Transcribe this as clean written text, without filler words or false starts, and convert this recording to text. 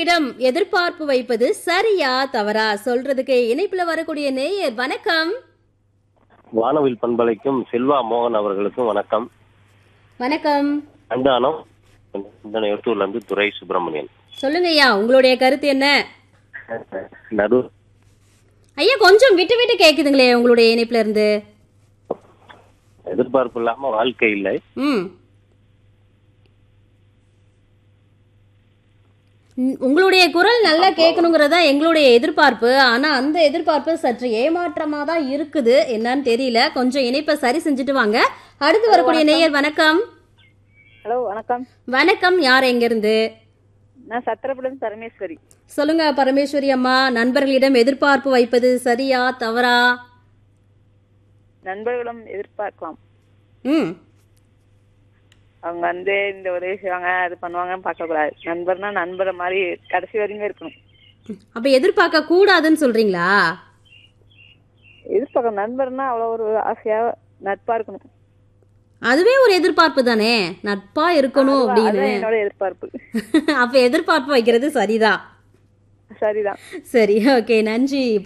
நண்பர்களிடம் எதிர்பார்ப்பு வைப்பது சரியா தவறா சொல்றதுக்கு இணைப்புல வரக்கூடிய நேயர் வணக்கம். வானவில் பண்பலைக்கும் செல்வா மோகன் அவர்களுக்கும் வணக்கம். வணக்கம். அண்டானம் இந்த எழுத்தூர்ல இருந்து துரை சுப்பிரமணியன். சொல்லுங்க ஐயா, உங்களுடைய கருத்து என்ன? நடு ஐயா கொஞ்சம் விட்டு விட்டு கேக்குதுங்களே உங்களுடைய இணைப்புல இருந்து. எதிர்பார்ப்பு இல்லாம வாழ்க்கை இல்லை. உங்களுடைய குரல் நல்லா கேட்கணுங்கிறதா எங்களுடைய எதிர்பார்ப்பு. ஆனா அந்த எதிர்பார்ப்பு சற்று ஏமாற்றமா தான் இருக்குது. என்னன்னு தெரியல. கொஞ்சம் இணைப்பை சரி செஞ்சுட்டு வாங்க. அடுத்து வரக்கூடிய நேயர் வணக்கம். ஹலோ வணக்கம். வணக்கம். யார் எங்க இருந்து? நான் சத்திரப்படம் பரமேஸ்வரி. சொல்லுங்க பரமேஸ்வரி அம்மா, நண்பர்களிடம் எதிர்பார்ப்பு வைப்பது சரியா தவறா? நண்பர்களும் எதிர்பார்க்கலாம். அவங்க இந்த உதவி செய்வாங்க அது பண்ணுவாங்கன்னு பார்க்க கூடாது. நண்பர்னா நண்பரை மாதிரி கடைசி வரைக்கும் இருக்கணும். அப்ப எதிர்பார்க்க கூடாதுன்னு சொல்றீங்களா? எதிர்பார்க்க நண்பர்னா அவ்வளவு ஒரு ஆசையா நட்பா இருக்கணும். அதுவே ஒரு எதிர்பார்ப்பு தானே, நட்பா இருக்கணும் அப்படின்னு. என்னோட எதிர்பார்ப்பு. அப்ப எதிர்பார்ப்பு வைக்கிறது சரிதான். சரிதான். சரி, ஓகே, நன்றி